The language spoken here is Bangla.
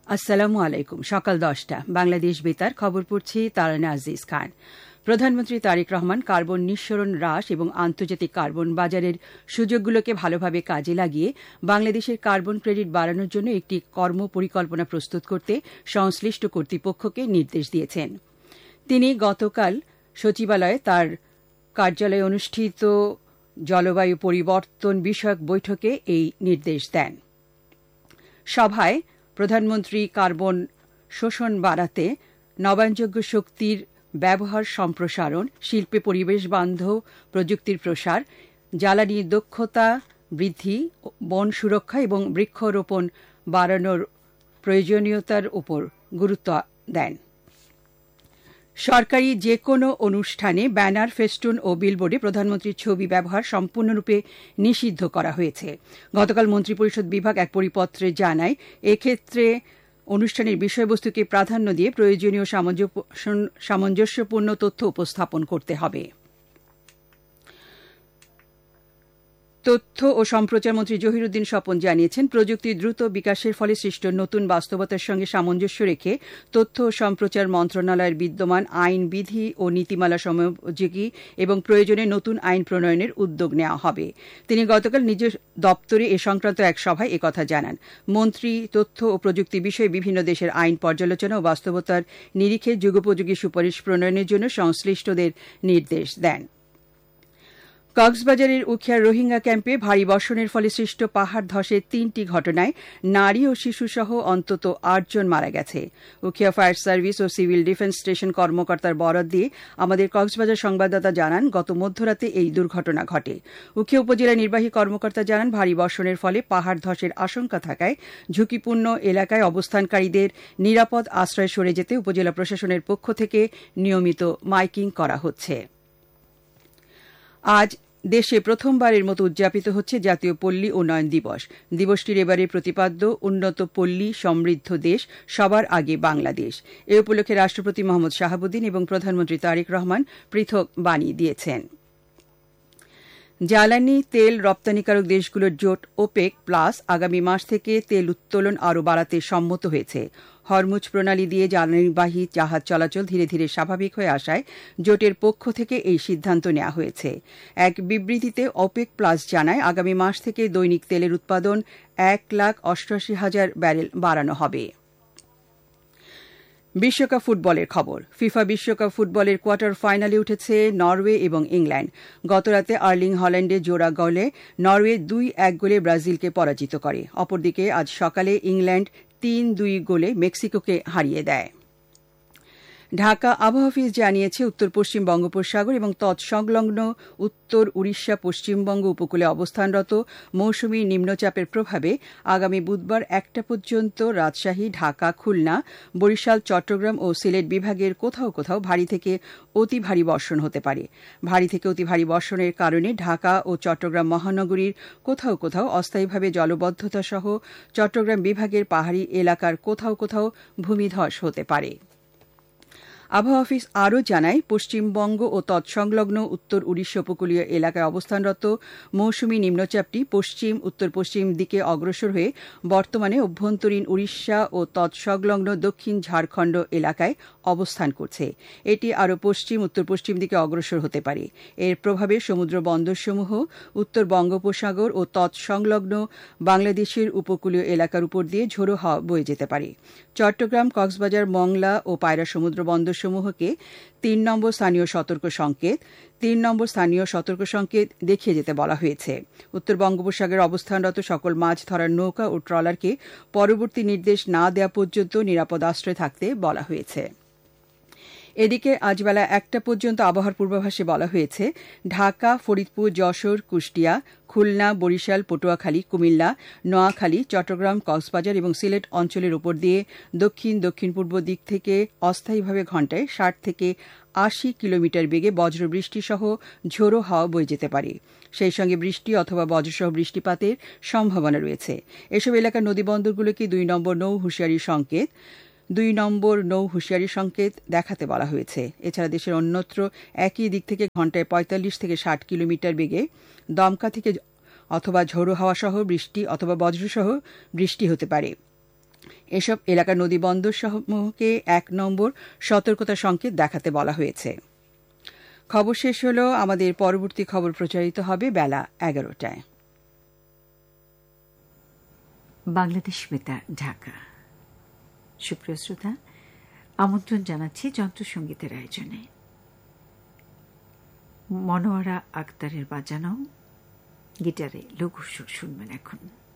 আসসালামু আলাইকুম। সকাল 10টা বাংলাদেশ বেতার খবর পড়ছি তারানা আজিজ খান। প্রধানমন্ত্রী তারেক রহমান কার্বন নিঃসরণ হ্রাস এবং আন্তর্জাতিক কার্বন বাজারের সুযোগগুলোকে ভালোভাবে কাজে লাগিয়ে বাংলাদেশের কার্বন ক্রেডিট বাড়ানোর জন্য একটি কর্মপরিকল্পনা প্রস্তুত করতে সংশ্লিষ্ট কর্তৃপক্ষকে নির্দেশ দিয়েছেন। তিনি গতকাল সচিবালয়ে তার কার্যালয়ে অনুষ্ঠিত জলবায়ু পরিবর্তন বিষয়ক বৈঠকে এই নির্দেশ দেন। সভায় প্রধানমন্ত্রী কার্বন শোষণ বাড়াতে নবায়নযোগ্য শক্তির ব্যবহার সম্প্রসারণ, শিল্পে পরিবেশ বান্ধব প্রযুক্তির প্রসার, জ্বালানি দক্ষতা বৃদ্ধি, বন সুরক্ষা এবং বৃক্ষরোপণ বাড়ানোর প্রয়োজনীয়তার উপর গুরুত্ব দেন। সরকারি যে কোনো অনুষ্ঠানে ব্যানার, ফেস্টুন ও বিলবোর্ডে প্রধানমন্ত্রীর ছবি ব্যবহার সম্পূর্ণরূপে নিষিদ্ধ করা হয়েছে। গতকাল মন্ত্রিপরিষদ বিভাগ এক পরিপত্রে জানায়, এক্ষেত্রে অনুষ্ঠানের বিষয়বস্তুকে প্রাধান্য দিয়ে প্রয়োজনীয় সামঞ্জস্যপূর্ণ তথ্য উপস্থাপন করতে হবে। তথ্য ও সম্প্রচার মন্ত্রী জহিরুদ্দিন স্বপন জানিয়েছেন, প্রযুক্তির দ্রুত বিকাশের ফলে সৃষ্ট নতুন বাস্তবতার সঙ্গে সামঞ্জস্য রেখে তথ্য ও সম্প্রচার মন্ত্রণালয়ের বিদ্যমান আইন, বিধি ও নীতিমালা সময়োপযোগী এবং প্রয়োজনে নতুন আইন প্রণয়নের উদ্যোগ নেওয়া হবে। তিনি গতকাল নিজ দপ্তরে এ সংক্রান্ত এক সভায় একথা জানান। মন্ত্রী তথ্য ও প্রযুক্তি বিষয়ে বিভিন্ন দেশের আইন পর্যালোচনা ও বাস্তবতার নিরিখে যুগোপযোগী সুপারিশ প্রণয়নের জন্য সংশ্লিষ্টদের নির্দেশ দেন। কক্সবাজারের উখিয়ার রোহিঙ্গা ক্যাম্পে ভারী বর্ষণের ফলে সৃষ্ট পাহাড় ধসের 3টি ঘটনায় নারী ও শিশুসহ অন্তত 8 জন মারা গেছে। উখিয়া ফায়ার সার্ভিস ও সিভিল ডিফেন্স স্টেশন কর্মকর্তার বরাত দিয়ে আমাদের কক্সবাজার সংবাদদাতা জানান, গত মধ্যরাতে এই দুর্ঘটনা ঘটে। উখিয়া উপজেলা নির্বাহী কর্মকর্তা জানান, ভারী বর্ষণের ফলে পাহাড় ধসের আশঙ্কা থাকায় ঝুঁকিপূর্ণ এলাকায় অবস্থানকারীদের নিরাপদ আশ্রয়ে সরে যেতে উপজেলা প্রশাসনের পক্ষ থেকে নিয়মিত মাইকিং করা হচ্ছে। আজ দেশে প্রথমবারের মতো উদযাপিত হচ্ছে জাতীয় পল্লী উন্নয়ন দিবস। দিবসটির এবারের প্রতিপাদ্য উন্নত পল্লী সমৃদ্ধ দেশ, সবার আগে বাংলাদেশ। এ উপলক্ষে রাষ্ট্রপতি মোহাম্মদ শাহাবুদ্দিন এবং প্রধানমন্ত্রী তারেক রহমান পৃথক বাণী দিয়েছেন। জ্বালানি তেল রপ্তানিকারক দেশগুলোর জোট ওপেক প্লাস আগামী মাস থেকে তেল উত্তোলন আরও বাড়াতে সম্মত হয়েছে। হরমুজ প্রণালী দিয়ে জ্বালানিবাহী জাহাজ চলাচল ধীরে ধীরে স্বাভাবিক হয়ে আসায় জোটের পক্ষ থেকে এই সিদ্ধান্ত নেওয়া হয়েছে। এক বিবৃতিতে ওপেক প্লাস জানায়, আগামী মাস থেকে দৈনিক তেলের উৎপাদন 1,88,000 ব্যারেল বাড়ানো হবে। বিশ্বকাপ ফুটবলের খবর। ফিফা বিশ্বকাপ ফুটবলের কোয়ার্টার ফাইনালে উঠেছে নরওয়ে এবং ইংল্যান্ড। গতরাতে আর্লিং হল্যান্ডের জোড়া গোলে নরওয়ে 2-1 গোলে ব্রাজিলকে পরাজিত করে। অপরদিকে আজ সকালে ইংল্যান্ড 3-2 গোলে মেক্সিকোকে হারিয়ে দেয়। ঢাকা আবহাওয়া অফিস জানিয়েছে, উত্তর পশ্চিম বঙ্গোপসাগর এবং তৎসংলগ্ন উত্তর উড়িষ্যা, পশ্চিমবঙ্গ উপকূলে অবস্থানরত মৌসুমী নিম্নচাপের প্রভাবে আগামী বুধবার 1টা পর্যন্ত রাজশাহী, ঢাকা, খুলনা, বরিশাল, চট্টগ্রাম ও সিলেট বিভাগের কোথাও কোথাও ভারী থেকে অতি ভারী বর্ষণ হতে পারে। ভারী থেকে অতি ভারী বর্ষণের কারণে ঢাকা ও চট্টগ্রাম মহানগরীর কোথাও কোথাও অস্থায়ীভাবে জলবদ্ধতা সহ চট্টগ্রাম বিভাগের পাহাড়ি এলাকার কোথাও কোথাও ভূমিধস হতে পারে। আবহাওয়া অফিস আরও জানায়, পশ্চিমবঙ্গ ও তৎসংলগ্ন উত্তর উড়িষ্যা উপকূলীয় এলাকায় অবস্থানরত মৌসুমী নিম্নচাপটি পশ্চিম উত্তর পশ্চিম দিকে অগ্রসর হয়ে বর্তমানে অভ্যন্তরীণ উড়িষ্যা ও তৎসংলগ্ন দক্ষিণ ঝাড়খণ্ড এলাকায় অবস্থান করছে। এটি আরও পশ্চিম উত্তর পশ্চিম দিকে অগ্রসর হতে পারে। এর প্রভাবে সমুদ্র বন্দরসমূহ উত্তর বঙ্গোপসাগর ও তৎসংলগ্ন বাংলাদেশের উপকূলীয় এলাকার উপর দিয়ে ঝোড়ো হাওয়া বয়ে যেতে পারে। চট্টগ্রাম, কক্সবাজার, মংলা ও পায়রা সমুদ্র বন্দরসমূহকে 3 নম্বর স্থানীয় সতর্ক সংকেত দেখিয়ে যেতে বলা হয়েছে। উত্তর বঙ্গোপসাগরে অবস্থানরত সকল মাছ ধরার নৌকা ও ট্রলারকে পরবর্তী নির্দেশ না দেওয়া পর্যন্ত নিরাপদ আশ্রয়ে থাকতে বলা হয়েছে। এদিকে আজ বেলা 1টা পর্যন্ত আবহাওয়ার পূর্বাভাসে বলা হয়েছে, ঢাকা, ফরিদপুর, যশোর, কুষ্টিয়া, খুলনা, বরিশাল, পটুয়াখালী, কুমিল্লা, নোয়াখালী, চট্টগ্রাম, কক্সবাজার এবং সিলেট অঞ্চলের উপর দিয়ে দক্ষিণ দক্ষিণ-পূর্ব দিক থেকে অস্থায়ীভাবে ঘণ্টায় 60 থেকে 80 কিলোমিটার বেগে বজ্রবৃষ্টি সহ ঝোড়ো হাওয়া বয়ে যেতে পারে। সেই সঙ্গে বৃষ্টি অথবা বজ্রসহ বৃষ্টিপাতের সম্ভাবনা রয়েছে। এসব এলাকার নদীবন্দরগুলোকে 2 নম্বর নৌ হুঁশিয়ারি সংকেত দেখাতে বলা হয়েছে। এছাড়া দেশের অন্যত্র একই দিক থেকে ঘণ্টায় 45 থেকে 60 কিলোমিটার বেগে দমকা থেকে অথবা ঝোড়ো হাওয়া সহ বৃষ্টি অথবা বজ্রসহ বৃষ্টি হতে পারে। এসব এলাকার নদীবন্দর সমূহকে 1 নম্বর সতর্কতা সংকেত দেখাতে বলা হয়েছে। খবর শেষ হল। আমাদের পরবর্তী খবর প্রচারিত হবে বেলা 11টায়। বাংলাদেশ বেতার, ঢাকা। সুপ্রিয় শ্রোতা, আমন্ত্রণ জানাচ্ছি যন্ত্রসঙ্গীতের আয়োজনে। মনোয়ারা আক্তারের বাজানো, গিটারে লঘু সুর শুনবেন এখন।